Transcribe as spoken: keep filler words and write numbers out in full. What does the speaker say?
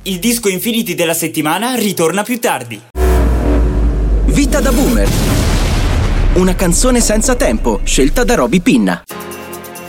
il disco Infinity della settimana ritorna più tardi. Vita da boomer. Una canzone senza tempo, scelta da Roby Pinna.